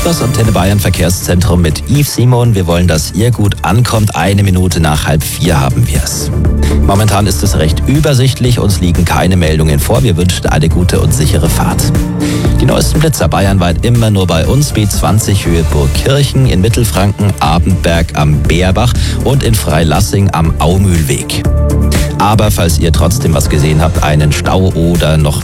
das Antenne Bayern Verkehrszentrum mit Yves Simon. Wir wollen, dass ihr gut ankommt. 1 Minute nach 3:30 haben wir es. Momentan ist es recht übersichtlich. Uns liegen keine Meldungen vor. Wir wünschen eine gute und sichere Fahrt. Die neuesten Blitzer bayernweit immer nur bei uns. B20 Höhe Burgkirchen, in Mittelfranken Abenberg am Bärbach und in Freilassing am Aumühlweg. Aber falls ihr trotzdem was gesehen habt, einen Stau oder noch